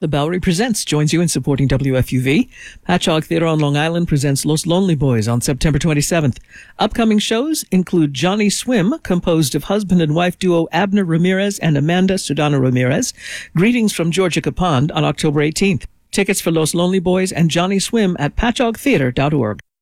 The Bowery Presents joins you in supporting WFUV. Patchogue Theatre on Long Island presents Los Lonely Boys on September 27th. Upcoming shows include Johnny Swim, composed of husband and wife duo Abner Ramirez and Amanda Sudana Ramirez. Greetings from Georgia Capond on October 18th. Tickets for Los Lonely Boys and Johnny Swim at patchoguetheatre.org.